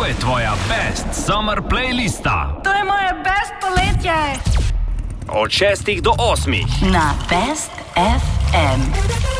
je tvoja best summer playlista. To je moje best poletje. Od 6 do 8. Na Best FM.